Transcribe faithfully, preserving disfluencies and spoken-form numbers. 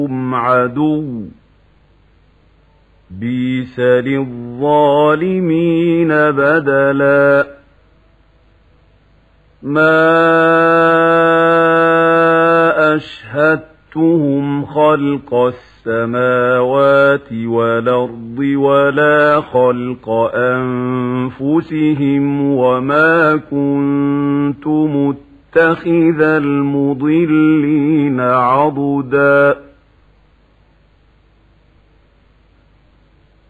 عدو بئس للظالمين بدلا ما أشهدتهم خلق السماوات والأرض ولا خلق أنفسهم وما كنت متخذ المضلين عضدا